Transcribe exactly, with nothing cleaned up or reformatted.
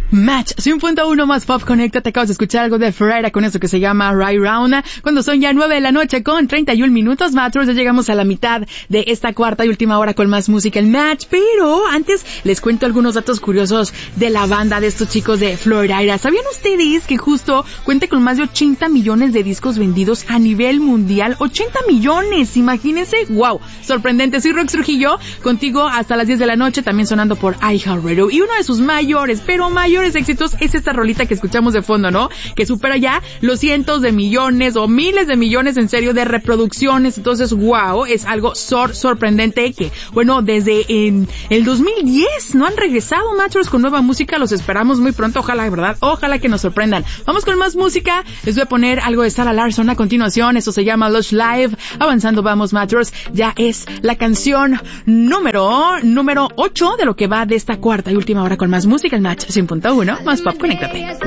Match cien punto uno más pop, conéctate. Acabas de escuchar algo de Ferreira con eso que se llama Right Round. Cuando son ya nueve de la noche con treinta y un minutos, Matros, ya llegamos a la mitad de esta cuarta y última hora con más música en Match. Pero antes les cuento algunos datos curiosos de la banda de estos chicos de Ferreira. ¿Sabían ustedes que justo cuenta con más de ochenta millones de discos vendidos a nivel mundial? ochenta millones, imagínense. Wow, sorprendente. Soy Rox Trujillo, contigo hasta las diez de la noche, también sonando por iHeartRadio. Y uno de sus mayores, pero mayores éxitos es esta rolita que escuchamos de fondo, ¿no? Que supera ya los cientos de millones o miles de millones, en serio, de reproducciones. Entonces, wow, es algo sor sorprendente que, bueno, desde en el dos mil diez no han regresado, machos, con nueva música. Los esperamos muy pronto, ojalá, ¿verdad? Ojalá que nos sorprendan. Vamos con más música. Les voy a poner algo de Sarah Larsson a continuación. Esto se llama Lush Live. Avanzando vamos, machos. Ya es la canción número, número ocho de lo que va de esta cuarta y última hora con más música en Match cien punto uno. Más pop, conéctate.